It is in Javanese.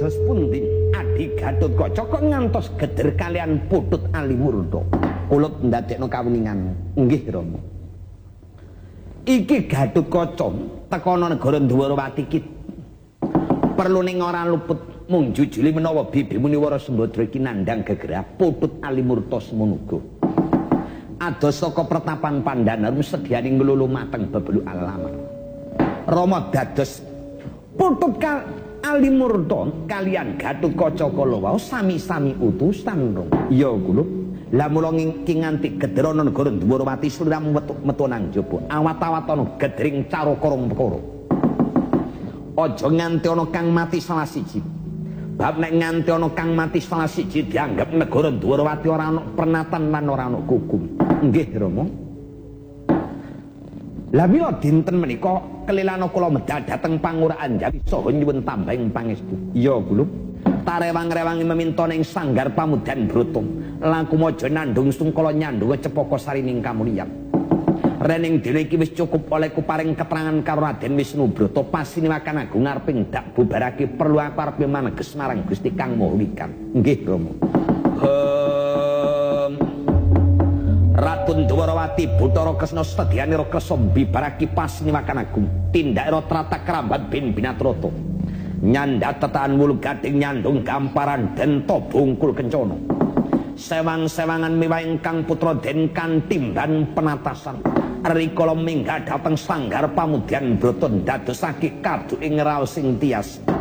Kados pundi Adi Gatotkaca kok ngantos geder kalian Putut Alimurda? Kula ndadekno kawuningan. Nggih Rama. Iki Gatotkaca tekono negara Dwarawati iki perlu ning ora luput mung jujuli menawa Bibi Muniwara Sembadra iki nandhang gegerah Putut Alimurta semono. Ados saka pretapan Pandhanar sediane nglulu mateng bebelu alaman. Rama dados Putut Alimurta kalian Gatotkaca kala wau sami-sami utusan Rama. Ya kula. Lah mula iki nganti gederana negara Dwarawati sliramu metu nang jaba. Awat-awatono gedring caraka rong perkara. Aja nganti ana kang mati salah siji. Bab nek nganti ana kang mati salah siji dianggep negara Dwarawati ora ana pernatan lan ora ana hukum. Nggih Rama. Lah mila dinten menika kelilana kula medal dhateng Pangurahan Jawi saha nyuwun tambahing pangestu. Ya kula tarewang-rewangi meminta ing sanggar Pamudan Brata. Langkung aja nandung sungkala nyandung cepaka sarining kamulyan. Rening dene iki wis cukup oleh kuparing keterangan karo Raden Wisnu Brata Pasiniwakan Agung areping dak bubarake perlu aku arep maneges marang Gusti Kang Maha Wikan. Nggih Rama. Ratun Dwarawati Bathara Kresna sedyane reksa mbibarake Pasiniwakan Agung. Tindakira trata krambat bin Binatrata. Nyandhat tetahan wulu gading nyandung gamparan denta bungkul kencana. Sewang-sewangan miwah ingkang putra den kantimban penatasan. Rikala minggah dhateng sanggar Pamudan Brata ndadosake kaduking raos sing tias.